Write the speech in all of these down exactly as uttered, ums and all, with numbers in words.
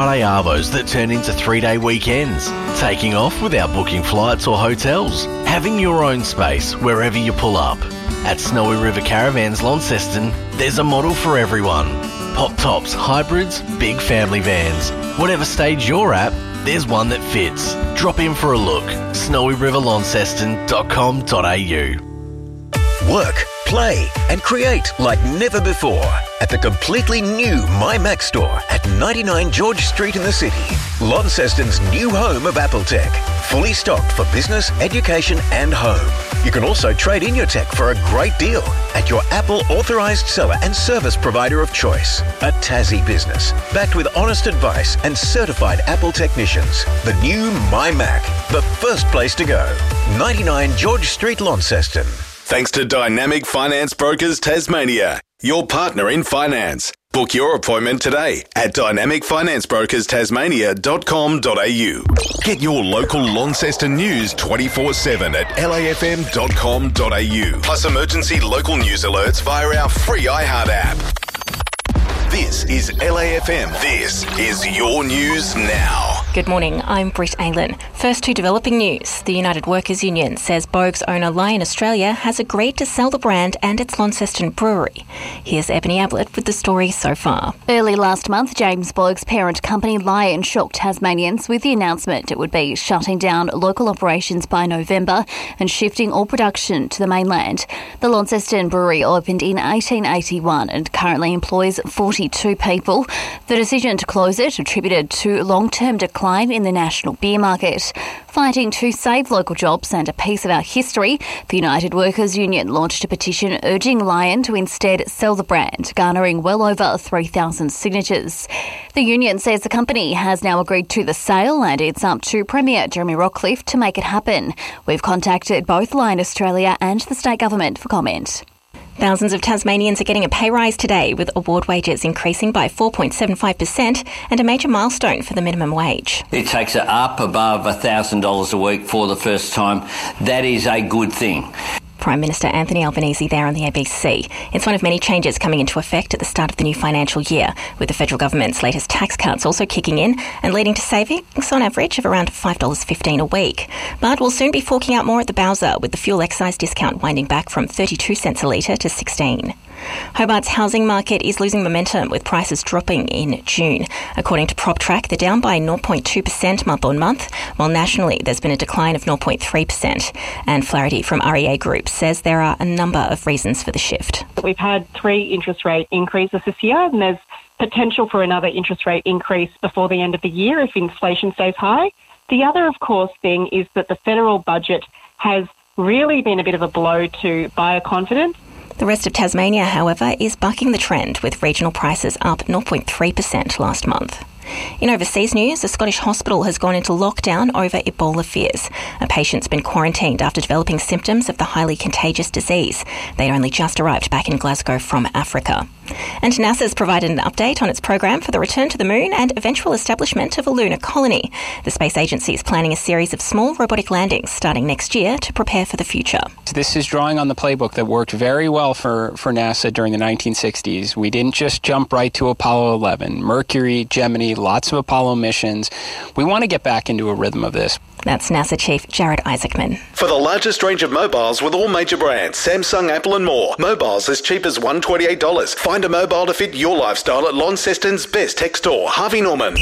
Friday arvos that turn into three-day weekends, taking off without booking flights or hotels, having your own space wherever you pull up. At Snowy River Caravans Launceston, there's a model for everyone. Pop tops, hybrids, big family vans. Whatever stage you're at, there's one that fits. Drop in for a look. snowy river launceston dot com dot a u. Work, play and create like never before at the completely new MyMac store at ninety-nine George Street in the city. Launceston's new home of Apple Tech. Fully stocked for business, education and home. You can also trade in your tech for a great deal at your Apple authorised seller and service provider of choice. A Tassie business, backed with honest advice and certified Apple technicians. The new MyMac, the first place to go. ninety-nine George Street, Launceston. Thanks to Dynamic Finance Brokers Tasmania, your partner in finance. Book your appointment today at dynamic finance brokers tasmania dot com dot a u. Get your local Launceston news twenty-four seven at l a f m dot com dot a u. Plus emergency local news alerts via our free iHeart app. This is L A F M. This is your news now. Good morning, I'm Britt Aylan. First to developing news. The United Workers Union says Boag's owner Lion Australia has agreed to sell the brand and its Launceston brewery. Here's Ebony Ablett with the story so far. Early last month, James Boag's parent company Lion shocked Tasmanians with the announcement it would be shutting down local operations by November and shifting all production to the mainland. The Launceston brewery opened in eighteen eighty-one and currently employs forty-two people. The decision to close it attributed to long-term decline in the national beer market. Fighting to save local jobs and a piece of our history, the United Workers Union launched a petition urging Lion to instead sell the brand, garnering well over three thousand signatures. The union says the company has now agreed to the sale and it's up to Premier Jeremy Rockcliffe to make it happen. We've contacted both Lion Australia and the state government for comment. Thousands of Tasmanians are getting a pay rise today, with award wages increasing by four point seven five percent and a major milestone for the minimum wage. It takes it up above one thousand dollars a week for the first time. That is a good thing. Prime Minister Anthony Albanese there on the A B C. It's one of many changes coming into effect at the start of the new financial year, with the federal government's latest tax cuts also kicking in and leading to savings on average of around five dollars fifteen a week. But we'll soon be forking out more at the Bowser, with the fuel excise discount winding back from thirty-two cents a litre to sixteen. Hobart's housing market is losing momentum, with prices dropping in June. According to PropTrack, they're down by zero point two percent month on month, while nationally there's been a decline of zero point three percent. And Flaherty from R E A Group says there are a number of reasons for the shift. We've had three interest rate increases this year, and there's potential for another interest rate increase before the end of the year if inflation stays high. The other, of course, thing is that the federal budget has really been a bit of a blow to buyer confidence. The rest of Tasmania, however, is bucking the trend, with regional prices up zero point three percent last month. In overseas news, a Scottish hospital has gone into lockdown over Ebola fears. A patient's been quarantined after developing symptoms of the highly contagious disease. They'd only just arrived back in Glasgow from Africa. And NASA's provided an update on its program for the return to the moon and eventual establishment of a lunar colony. The space agency is planning a series of small robotic landings starting next year to prepare for the future. This is drawing on the playbook that worked very well for, for NASA during the nineteen sixties. We didn't just jump right to Apollo eleven. Mercury, Gemini, lots of Apollo missions. We want to get back into a rhythm of this. That's NASA Chief Jared Isaacman. For the largest range of mobiles with all major brands, Samsung, Apple and more. Mobiles as cheap as one hundred twenty-eight dollars. Find a mobile to fit your lifestyle at Launceston's best tech store, Harvey Norman.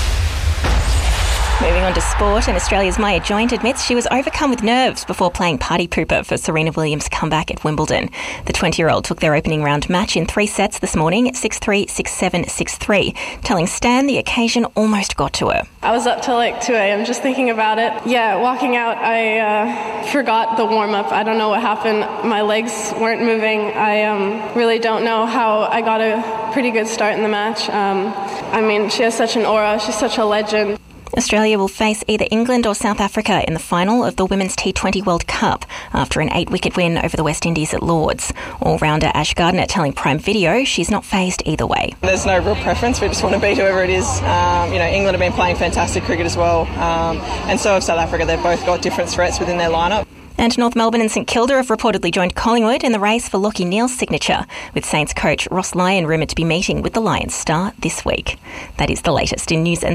Moving on to sport, and Australia's Maya Joint admits she was overcome with nerves before playing party pooper for Serena Williams' comeback at Wimbledon. The twenty-year-old took their opening round match in three sets this morning, six three, six seven, six three, telling Stan the occasion almost got to her. I was up till like two a.m. just thinking about it. Yeah, walking out, I uh, forgot the warm-up. I don't know what happened. My legs weren't moving. I um, really don't know how I got a pretty good start in the match. Um, I mean, she has such an aura. She's such a legend. Australia will face either England or South Africa in the final of the Women's T twenty World Cup after an eight-wicket win over the West Indies at Lords. All-rounder Ash Gardner telling Prime Video she's not phased either way. There's no real preference. We just want to beat whoever it is. Um, you know, England have been playing fantastic cricket as well, um, and so have South Africa. They've both got different threats within their lineup. And North Melbourne and St Kilda have reportedly joined Collingwood in the race for Lachie Neale's signature, with Saints coach Ross Lyon rumoured to be meeting with the Lions star this week. That is the latest in news and